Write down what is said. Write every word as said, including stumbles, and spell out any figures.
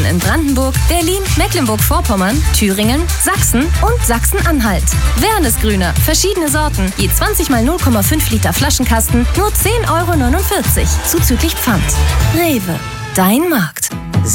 in Brandenburg, Berlin, Mecklenburg-Vorpommern, Thüringen, Sachsen und Sachsen-Anhalt. Wernesgrüner, verschiedene Sorten, je zwanzig mal null Komma fünf Liter Flaschenkasten, nur zehn Euro neunundvierzig, zuzüglich Pfand. Rewe, dein Markt.